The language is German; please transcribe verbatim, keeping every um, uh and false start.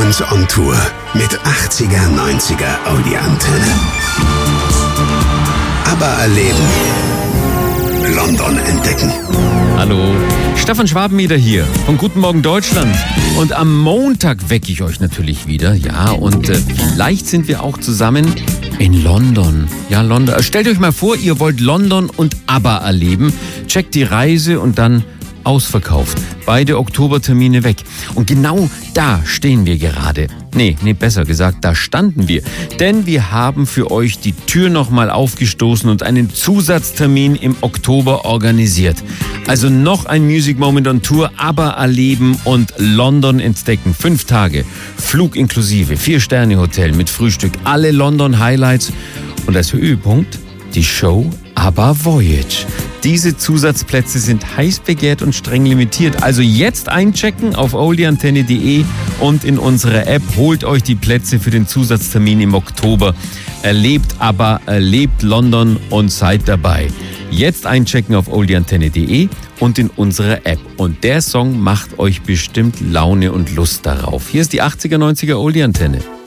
Moments on Tour mit achtziger, neunziger Audi-Antenne. Aber erleben, London entdecken. Hallo, Stefan Schwabeneder hier von Guten Morgen Deutschland. Und am Montag wecke ich euch natürlich wieder. Ja, und äh, vielleicht sind wir auch zusammen in London. Ja, London. Stellt euch mal vor, ihr wollt London und ABBA erleben. Checkt die Reise und dann ausverkauft. Beide Oktobertermine weg. Und genau da stehen wir gerade. Nee, nee, besser gesagt, da standen wir. Denn wir haben für euch die Tür nochmal aufgestoßen und einen Zusatztermin im Oktober organisiert. Also noch ein Music Moment on Tour, ABBA erleben und London entdecken. Fünf Tage, Flug inklusive, Vier-Sterne-Hotel mit Frühstück, alle London Highlights und als Höhepunkt die Show ABBA Voyage. Diese Zusatzplätze sind heiß begehrt und streng limitiert. Also jetzt einchecken auf oldieantenne punkt de und in unserer App. Holt euch die Plätze für den Zusatztermin im Oktober. Erlebt ABBA, erlebt London und seid dabei. Jetzt einchecken auf oldieantenne punkt de und in unserer App. Und der Song macht euch bestimmt Laune und Lust darauf. Hier ist die achtziger, neunziger Oldie-Antenne.